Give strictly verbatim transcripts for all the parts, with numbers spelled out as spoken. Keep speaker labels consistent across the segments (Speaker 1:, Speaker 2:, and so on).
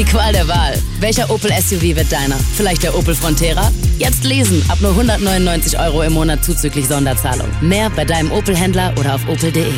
Speaker 1: Die Qual der Wahl. Welcher Opel S U V wird deiner? Vielleicht der Opel Frontera? Jetzt lesen, ab nur hundertneunundneunzig Euro im Monat zuzüglich Sonderzahlung. Mehr bei deinem Opel-Händler oder auf opel punkt de.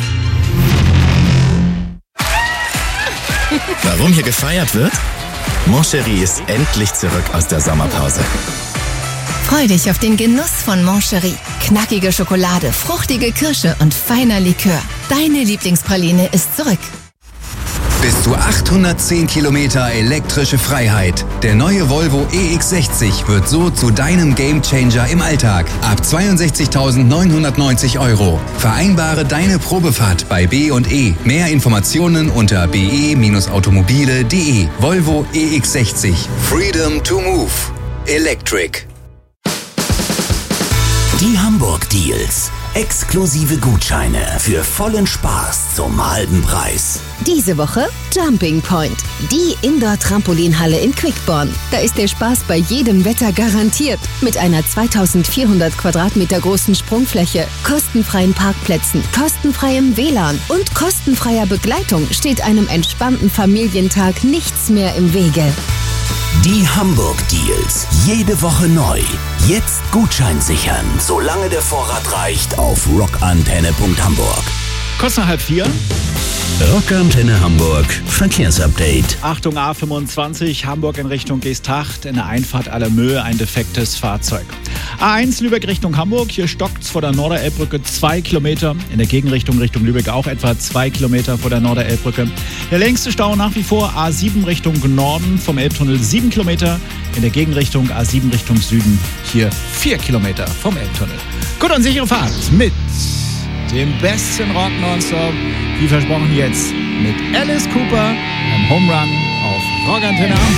Speaker 2: Warum hier gefeiert wird? Moncherie ist endlich zurück aus der Sommerpause.
Speaker 3: Freu dich auf den Genuss von Moncherie. Knackige Schokolade, fruchtige Kirsche und feiner Likör. Deine Lieblingspraline ist zurück.
Speaker 4: Bis zu achthundertzehn Kilometer elektrische Freiheit. Der neue Volvo E X sechzig wird so zu deinem Gamechanger im Alltag. Ab zweiundsechzigtausendneunhundertneunzig Euro. Vereinbare deine Probefahrt bei B und E. Mehr Informationen unter b e automobile punkt de. Volvo E X sechzig. Freedom to move. Electric.
Speaker 5: Die Hamburg Deals. Exklusive Gutscheine für vollen Spaß zum halben Preis.
Speaker 3: Diese Woche Jumping Point, die Indoor-Trampolinhalle in Quickborn. Da ist der Spaß bei jedem Wetter garantiert. Mit einer zweitausendvierhundert Quadratmeter großen Sprungfläche, kostenfreien Parkplätzen, kostenfreiem W L A N und kostenfreier Begleitung steht einem entspannten Familientag nichts mehr im Wege.
Speaker 5: Die Hamburg Deals. Jede Woche neu. Jetzt Gutschein sichern, solange der Vorrat reicht, auf rockantenne punkt hamburg.
Speaker 6: Kurz nach halb vier.
Speaker 5: Rockantenne Hamburg. Verkehrsupdate.
Speaker 6: Achtung, A fünfundzwanzig, Hamburg in Richtung Geesthacht. In der Einfahrt Allermöhe ein defektes Fahrzeug. A eins Lübeck Richtung Hamburg. Hier stockt's vor der Norderelbbrücke zwei Kilometer. In der Gegenrichtung Richtung Lübeck auch etwa zwei Kilometer vor der Norderelbbrücke. Der längste Stau nach wie vor A sieben Richtung Norden vom Elbtunnel sieben Kilometer. In der Gegenrichtung A sieben Richtung Süden hier vier Kilometer vom Elbtunnel. Gut und sichere Fahrt mit dem besten Rock nonstop. Wie versprochen jetzt mit Alice Cooper, einem Home Run auf Rockantenne.